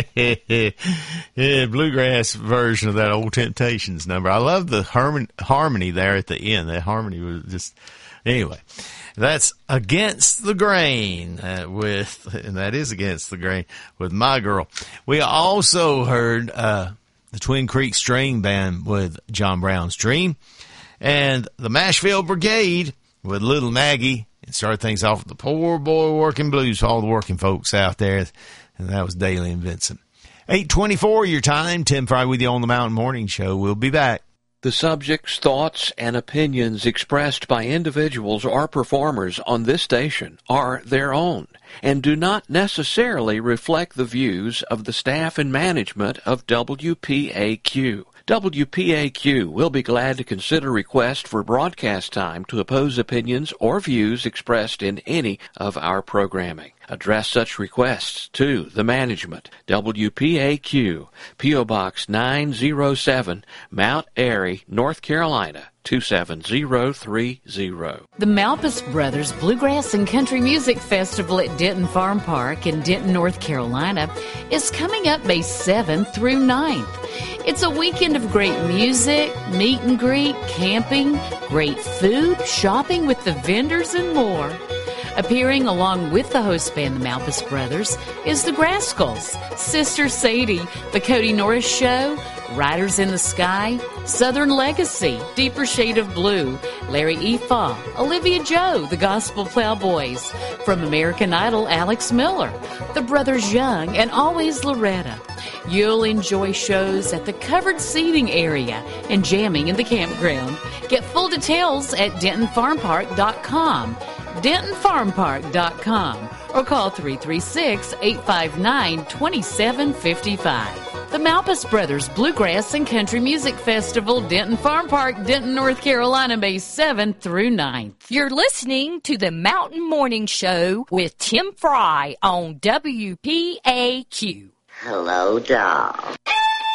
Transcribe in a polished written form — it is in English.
Yeah, bluegrass version of that old Temptations number. I love the harmony there at the end. That harmony was just, anyway. That's Against the Grain and that is Against the Grain with My Girl. We also heard the Twin Creek String Band with John Brown's Dream, and the Mashville Brigade with Little Maggie, and started things off with the Poor Boy Working Blues for all the working folks out there, and that was Daly and Vincent. 8:24 your time. Tim Fry with you on the Mountain Morning Show. We'll be back. The subjects, thoughts, and opinions expressed by individuals or performers on this station are their own and do not necessarily reflect the views of the staff and management of WPAQ. WPAQ will be glad to consider requests for broadcast time to oppose opinions or views expressed in any of our programming. Address such requests to the management. WPAQ, P.O. Box 907, Mount Airy, North Carolina, 27030. The Malpas Brothers Bluegrass and Country Music Festival at Denton Farm Park in Denton, North Carolina is coming up May 7th through 9th. It's a weekend of great music, meet and greet, camping, great food, shopping with the vendors, and more. Appearing along with the host band, the Malpas Brothers, is the Grascals, Sister Sadie, the Cody Norris Show, Riders in the Sky, Southern Legacy, Deeper Shade of Blue, Larry Efaw, Olivia Joe, the Gospel Plowboys, from American Idol, Alex Miller, the Brothers Young, and Always Loretta. You'll enjoy shows at the covered seating area and jamming in the campground. Get full details at DentonFarmPark.com. DentonFarmPark.com, or call 336-859-2755. The Malpas Brothers Bluegrass and Country Music Festival, Denton Farm Park, Denton, North Carolina, May 7th through 9th. You're listening to the Mountain Morning Show with Tim Fry on WPAQ. Hello, doll.